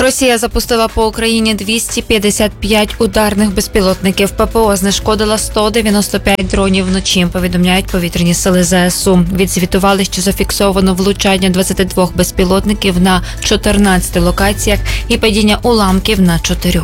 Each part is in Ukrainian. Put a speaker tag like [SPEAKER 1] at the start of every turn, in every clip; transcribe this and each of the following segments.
[SPEAKER 1] Росія запустила по Україні 255 ударних безпілотників. ППО знешкодила 195 дронів вночі, повідомляють повітряні сили ЗСУ. Відзвітували, що зафіксовано влучання 22 безпілотників на 14 локаціях і падіння уламків на 4.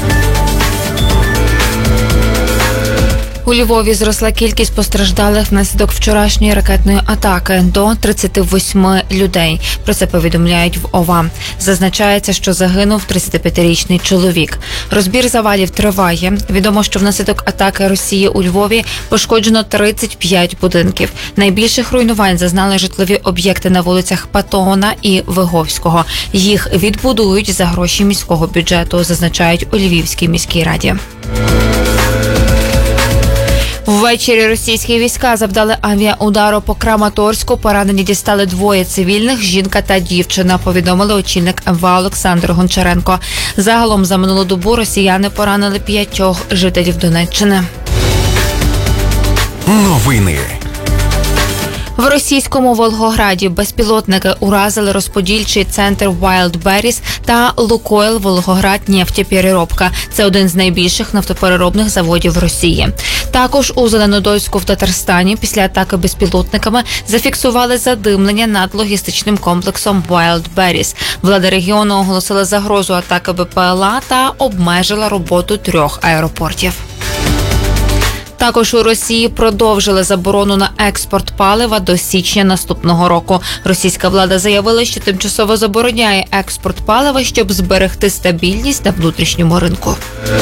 [SPEAKER 1] У Львові зросла кількість постраждалих внаслідок вчорашньої ракетної атаки до 38 людей. Про це повідомляють в ОВА. Зазначається, що загинув 35-річний чоловік. Розбір завалів триває. Відомо, що внаслідок атаки Росії у Львові пошкоджено 35 будинків. Найбільших руйнувань зазнали житлові об'єкти на вулицях Патона і Виговського. Їх відбудують за гроші міського бюджету, зазначають у Львівській міській раді. Ввечері російські війська завдали авіаудару по Краматорську. Поранені дістали 2 цивільних – жінка та дівчина, повідомили очільник МВА Олександр Гончаренко. Загалом за минулу добу росіяни поранили 5 жителів Донеччини.
[SPEAKER 2] Новини.
[SPEAKER 1] В російському Волгограді безпілотники уразили розподільчий центр Wildberries та Лукойл Волгограднефтепереробка. Це один з найбільших нафтопереробних заводів Росії. Також у Зеленодольську в Татарстані після атаки безпілотниками зафіксували задимлення над логістичним комплексом Wildberries. Влада регіону оголосила загрозу атаки БПЛА та обмежила роботу 3 аеропортів. Також у Росії продовжили заборону на експорт палива до січня наступного року. Російська влада заявила, що тимчасово забороняє експорт палива, щоб зберегти стабільність на внутрішньому ринку.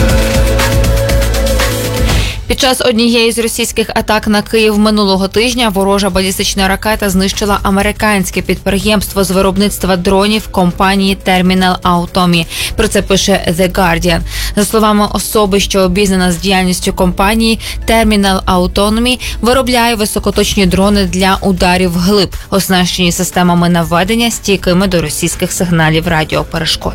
[SPEAKER 1] Під час однієї з російських атак на Київ минулого тижня ворожа балістична ракета знищила американське підприємство з виробництва дронів компанії Terminal Autonomy. Про це пише The Guardian. За словами особи, що обізнана з діяльністю компанії, Terminal Autonomy виробляє високоточні дрони для ударів вглиб, оснащені системами наведення, стійкими до російських сигналів радіоперешкод.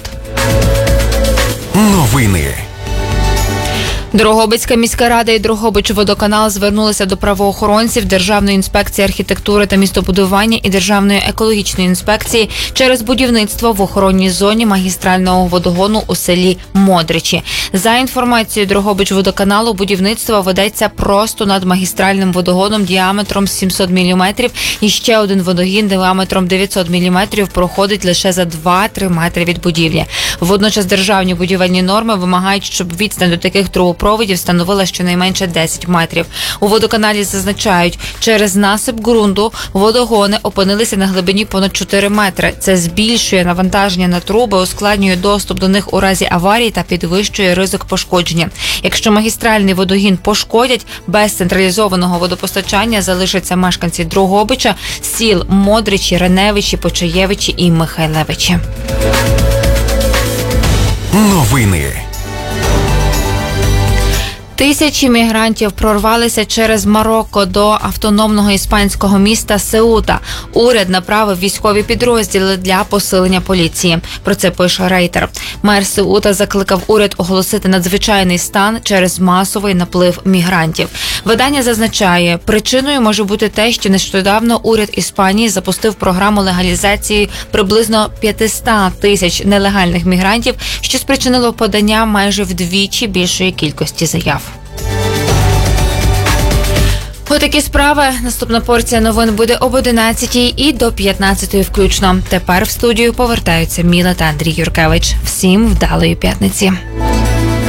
[SPEAKER 2] Новини.
[SPEAKER 1] Дрогобицька міська рада і Дрогобичводоканал звернулися до правоохоронців, Державної інспекції архітектури та містобудування і Державної екологічної інспекції через будівництво в охоронній зоні магістрального водогону у селі Модричі. За інформацією Дрогобичводоканалу, будівництво ведеться просто над магістральним водогоном діаметром 700 мм і ще один водогін діаметром 900 мм проходить лише за 2-3 метри від будівлі. Водночас державні будівельні норми вимагають, щоб відстань до таких трубопроводів становила щонайменше 10 метрів. У водоканалі зазначають, через насип ґрунту водогони опинилися на глибині понад 4 метри. Це збільшує навантаження на труби, ускладнює доступ до них у разі аварії та підвищує ризик пошкодження. Якщо магістральний водогін пошкодять, без централізованого водопостачання залишаться мешканці Дрогобича, сіл Модричі, Реневичі, Почаєвичі і Михайлевичі.
[SPEAKER 2] Новини.
[SPEAKER 1] Тисячі мігрантів прорвалися через Марокко до автономного іспанського міста Сеута. Уряд направив військові підрозділи для посилення поліції. Про це пише Рейтер. Мер Сеута закликав уряд оголосити надзвичайний стан через масовий наплив мігрантів. Видання зазначає, причиною може бути те, що нещодавно уряд Іспанії запустив програму легалізації приблизно 500 тисяч нелегальних мігрантів, що спричинило подання майже вдвічі більшої кількості заяв. Отакі справи. Наступна порція новин буде об 11 і до 15 включно. Тепер в студію повертаються Міла та Андрій Юркевич. Всім вдалої п'ятниці.